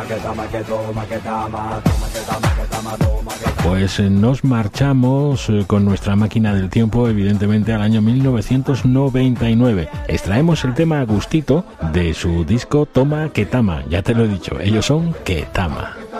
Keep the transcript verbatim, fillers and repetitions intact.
Pues nos marchamos con nuestra máquina del tiempo, evidentemente, al año mil novecientos noventa y nueve. Extraemos el tema Gustito de su disco Toma que Tama. Ya te lo he dicho, ellos son Ketama.